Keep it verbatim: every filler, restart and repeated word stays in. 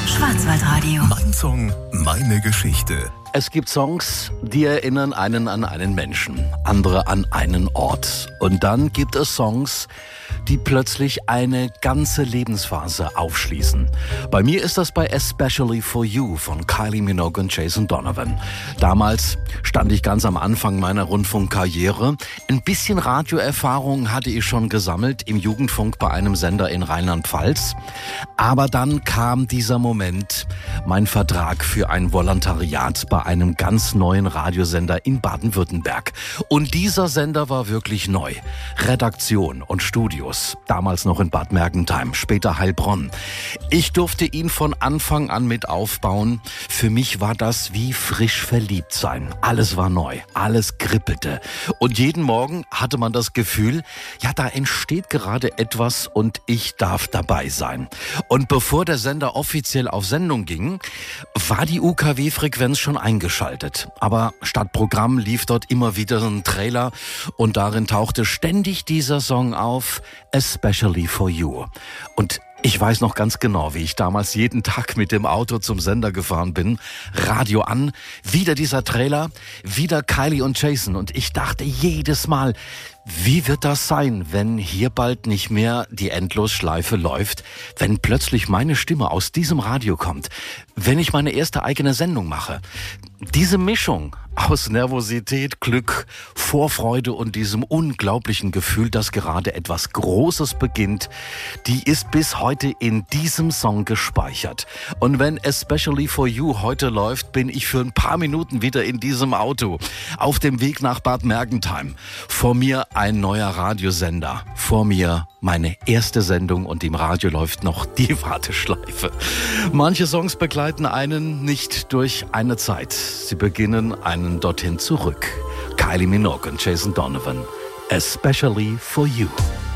Schwarzwaldradio. Mein Song, meine Geschichte. Es gibt Songs, die erinnern einen an einen Menschen, andere an einen Ort. Und dann gibt es Songs, die plötzlich eine ganze Lebensphase aufschließen. Bei mir ist das bei Especially for You von Kylie Minogue und Jason Donovan. Damals stand ich ganz am Anfang meiner Rundfunkkarriere. Ein bisschen Radioerfahrung hatte ich schon gesammelt im Jugendfunk bei einem Sender in Rheinland-Pfalz. Aber dann kam dieser Moment, mein Vertrag für ein Volontariat bei einem ganz neuen Radiosender in Baden-Württemberg. Und dieser Sender war wirklich neu. Redaktion und Studios. Damals noch in Bad Mergentheim, später Heilbronn. Ich durfte ihn von Anfang an mit aufbauen. Für mich war das wie frisch verliebt sein. Alles war neu, alles kribbelte. Und jeden Morgen hatte man das Gefühl, ja, da entsteht gerade etwas und ich darf dabei sein. Und bevor der Sender offiziell auf Sendung ging, war die U K W-Frequenz schon eingeschaltet. Aber statt Programm lief dort immer wieder ein Trailer und darin tauchte ständig dieser Song auf, Especially for You. Und ich weiß noch ganz genau, wie ich damals jeden Tag mit dem Auto zum Sender gefahren bin. Radio an, wieder dieser Trailer, wieder Kylie und Jason. Und ich dachte jedes Mal, wie wird das sein, wenn hier bald nicht mehr die Endlosschleife läuft, wenn plötzlich meine Stimme aus diesem Radio kommt, wenn ich meine erste eigene Sendung mache. Diese Mischung aus Nervosität, Glück, Vorfreude und diesem unglaublichen Gefühl, dass gerade etwas Großes beginnt, die ist bis heute in diesem Song gespeichert. Und wenn Especially for You heute läuft, bin ich für ein paar Minuten wieder in diesem Auto, auf dem Weg nach Bad Mergentheim. Vor mir ein neuer Radiosender, vor mir meine erste Sendung und im Radio läuft noch die Warteschleife. Manche Songs begleiten einen nicht durch eine Zeit. Sie beginnen einen dorthin zurück. Kylie Minogue und Jason Donovan. Especially for You.